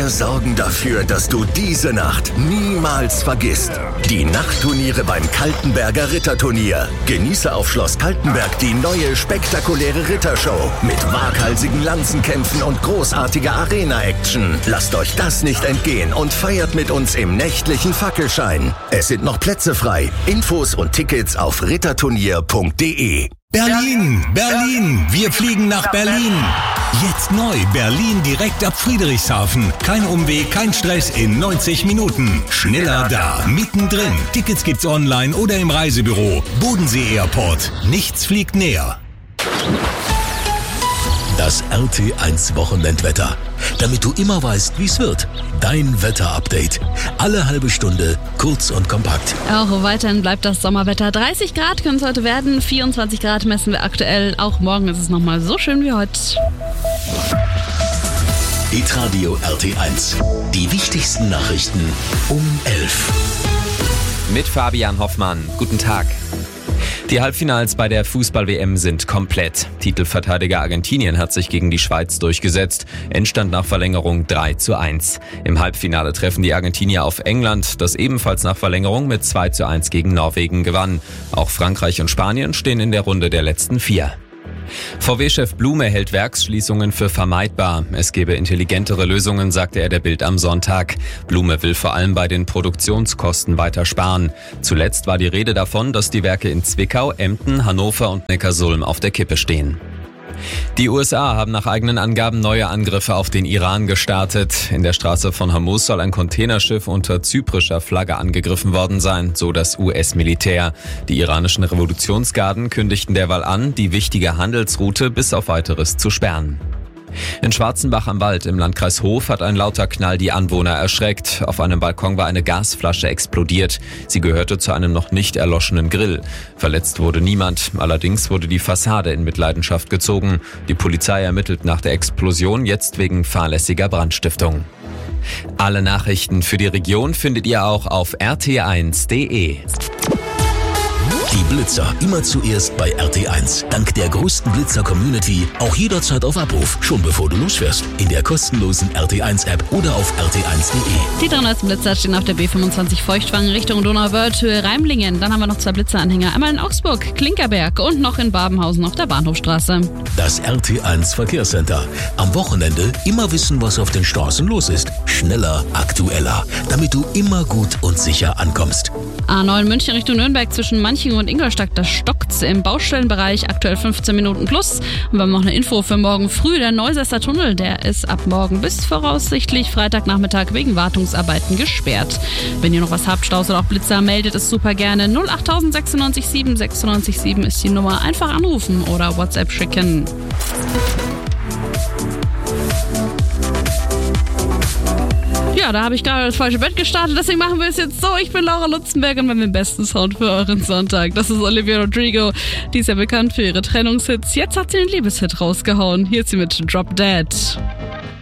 Wir sorgen dafür, dass du diese Nacht niemals vergisst. Die Nachtturniere beim Kaltenberger Ritterturnier. Genieße auf Schloss Kaltenberg die neue spektakuläre Rittershow mit waghalsigen Lanzenkämpfen und großartiger Arena-Action. Lasst euch das nicht entgehen und feiert mit uns im nächtlichen Fackelschein. Es sind noch Plätze frei. Infos und Tickets auf ritterturnier.de. Berlin, Berlin, wir fliegen nach Berlin. Jetzt neu, Berlin direkt ab Friedrichshafen. Kein Umweg, kein Stress in 90 Minuten. Schneller da, mittendrin. Tickets gibt's online oder im Reisebüro. Bodensee Airport, nichts fliegt näher. Das RT1 Wochenendwetter. Damit du immer weißt, wie es wird. Dein Wetterupdate. Alle halbe Stunde, kurz und kompakt. Auch weiterhin bleibt das Sommerwetter. 30 Grad können es heute werden, 24 Grad messen wir aktuell. Auch morgen ist es nochmal so schön wie heute. Hitradio RT1. Die wichtigsten Nachrichten um 11. Mit Fabian Hoffmann. Guten Tag. Die Halbfinals bei der Fußball-WM sind komplett. Titelverteidiger Argentinien hat sich gegen die Schweiz durchgesetzt. Endstand nach Verlängerung 3:1. Im Halbfinale treffen die Argentinier auf England, das ebenfalls nach Verlängerung mit 2:1 gegen Norwegen gewann. Auch Frankreich und Spanien stehen in der Runde der letzten 4. VW-Chef Blume hält Werksschließungen für vermeidbar. Es gebe intelligentere Lösungen, sagte er der Bild am Sonntag. Blume will vor allem bei den Produktionskosten weiter sparen. Zuletzt war die Rede davon, dass die Werke in Zwickau, Emden, Hannover und Neckarsulm auf der Kippe stehen. Die USA haben nach eigenen Angaben neue Angriffe auf den Iran gestartet. In der Straße von Hormuz soll ein Containerschiff unter zyprischer Flagge angegriffen worden sein, so das US-Militär. Die iranischen Revolutionsgarden kündigten derweil an, die wichtige Handelsroute bis auf Weiteres zu sperren. In Schwarzenbach am Wald im Landkreis Hof hat ein lauter Knall die Anwohner erschreckt. Auf einem Balkon war eine Gasflasche explodiert. Sie gehörte zu einem noch nicht erloschenen Grill. Verletzt wurde niemand. Allerdings wurde die Fassade in Mitleidenschaft gezogen. Die Polizei ermittelt nach der Explosion jetzt wegen fahrlässiger Brandstiftung. Alle Nachrichten für die Region findet ihr auch auf rt1.de. Die Blitzer immer zuerst bei RT1. Dank der größten Blitzer-Community auch jederzeit auf Abruf, schon bevor du losfährst. In der kostenlosen RT1-App oder auf rt1.de. Die 3 neuesten Blitzer stehen auf der B25 Feuchtwangen Richtung Donauwörth-Höhe Reimlingen. Dann haben wir noch 2 Blitzeranhänger. Einmal in Augsburg, Klinkerberg und noch in Babenhausen auf der Bahnhofstraße. Das RT1 Verkehrscenter. Am Wochenende immer wissen, was auf den Straßen los ist. Schneller, aktueller. Damit du immer gut und sicher ankommst. A9 München Richtung Nürnberg zwischen Manching und Ingolstadt, das stockt's im Baustellenbereich, aktuell 15 Minuten plus. Und wir haben noch eine Info für morgen früh, der Neusesser Tunnel, der ist ab morgen bis voraussichtlich Freitagnachmittag wegen Wartungsarbeiten gesperrt. Wenn ihr noch was habt, Staus oder auch Blitzer, meldet es super gerne. 08000 96 7 96 7 ist die Nummer. Einfach anrufen oder WhatsApp schicken. Ja, da habe ich gerade das falsche Bett gestartet, deswegen machen wir es jetzt so. Ich bin Laura Lutzenberg und wir haben den besten Sound für euren Sonntag. Das ist Olivia Rodrigo, die ist ja bekannt für ihre Trennungshits. Jetzt hat sie einen Liebeshit rausgehauen. Hier ist sie mit Drop Dead.